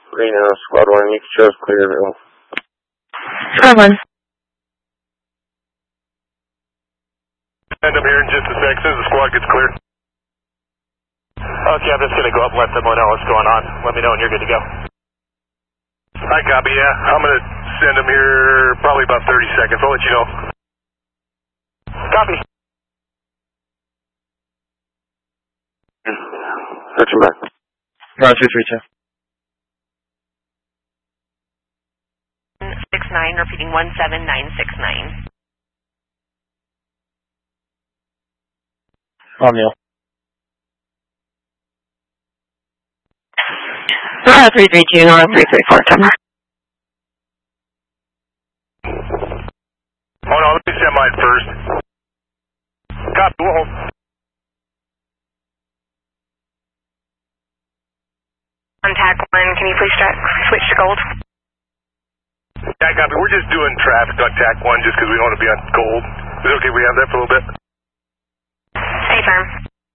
Reno, Squad 1, you can show us Clearville. Squad 1. End up here in just a sec, as soon as the squad gets clear. Okay, I'm just going to go up and let someone know what's going on. Let me know when you're good to go. I copy, yeah. I'm going to send them here probably about 30 seconds. I'll let you know. Copy. Searching back. Roger, 3-2. 69, repeating 17969. O'Neill. 332, Nora 334, Summer. Hold on, let me send mine first. Copy, we'll hold. Contact 1, can you please switch to gold? Yeah, copy. We're just doing traffic on TAC 1 just because we don't want to be on gold. Is it okay if we have that for a little bit? Stay firm.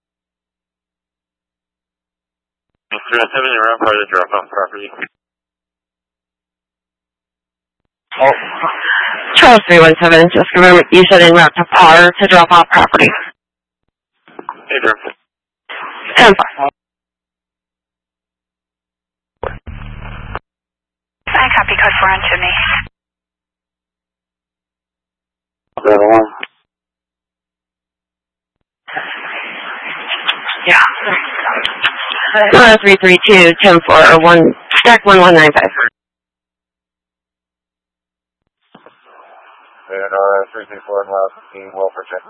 307, you're on part of the drop-off property. Oh. Charles 317, just remember you said en route to par to drop off property. Hey, bro. 10-5. I copy code 4 on to me. 7-1. Yeah. 332, 10-4, 1, stack 1195. And 334 and last team welfare check.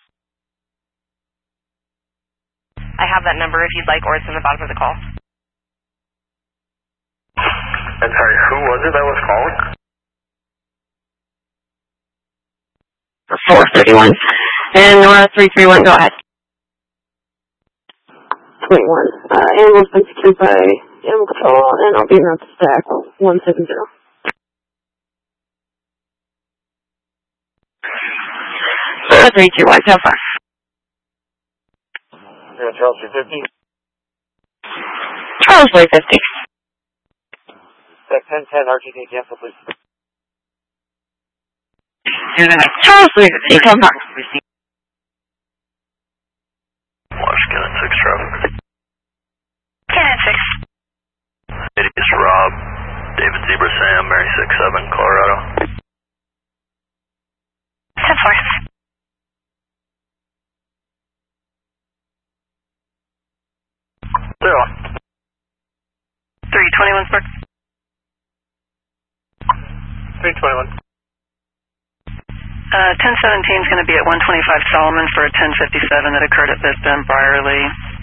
I have that number if you'd like, or it's in the bottom of the call. I'm sorry, who was it that was calling? 431. And Nora 331, go ahead. 21. Animal's been secured by Animal Control, and I'll be around to stack 170. 321, so far. Yeah, Charles 350. Charles 350. Stack 1010, RTD cancel, please. Charles 350, so far. Watch Cannon 6 traffic. Cannon 6. It is Rob, David Zebra Sam, Mary 67, Colorado. 10-4. Clear on. 321, Spark. 321. 1017 is going to be at 125 Solomon for a 1057 that occurred at Bisbee Briarly.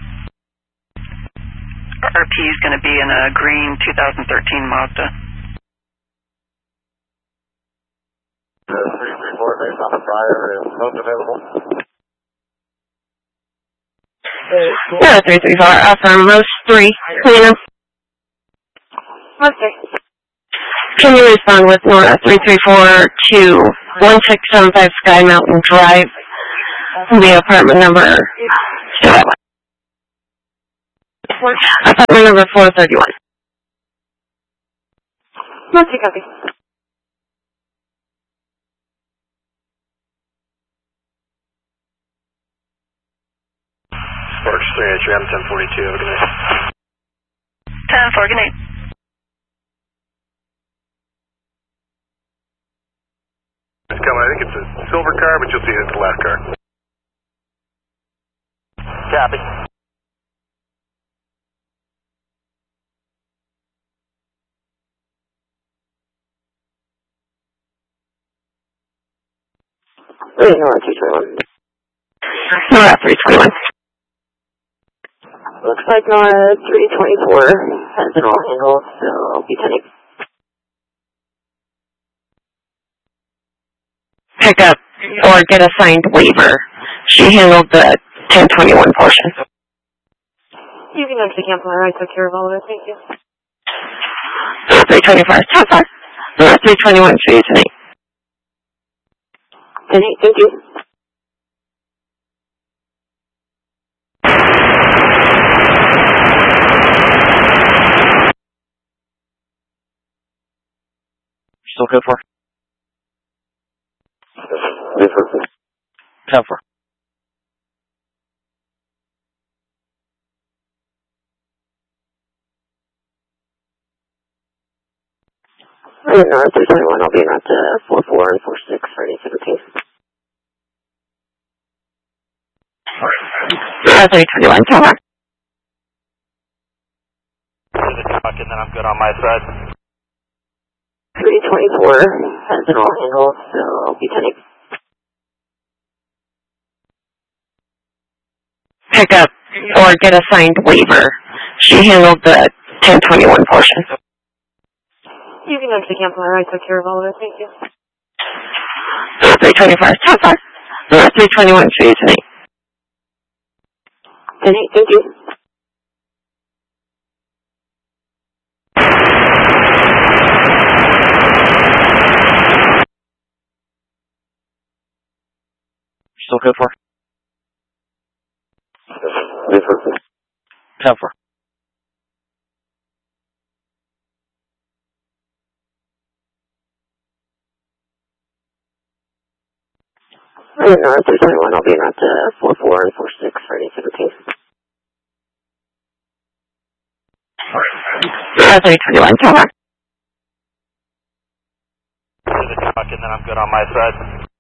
RP is going to be in a green 2013 Mazda. 334 based on the prior is most available. Yeah, 334. Affirm, most 3. Cleaner. Okay. Can you respond with Nora 334 to 1675 Sky Mountain Drive, the apartment number? Apartment number 431. Okay, copy. Sparks 3 at Ram 1042. Good night. 10-4, good night. It's coming. I think it's a silver car, but you'll see it's the last car. Copy. Nora 321. Nora 321. Looks like Nora 324 has been all handled, so I'll be sending. Pick up or get a signed waiver. She handled the 1021 portion. You can actually cancel her. I took care of all of it. Thank you. 325. Top 5. 321 for you tonight. Thank you. Still code 4. Different. 10-4. North 321, I'll be at 44 and 46 for 817. 321, tell her. And then I'm good on my side. 324 has been all handled, so I'll be sending. Pick up or get a signed waiver. She handled the 1021 portion. You can actually cancel her. I took care of all of it. Thank you. 325, tell her. 321, for you tonight. Thank you. Still code 4. Different. 10-4. North 321, I'll be at 44 and 46 for 817. 321, tell her. And then I'm good on my side.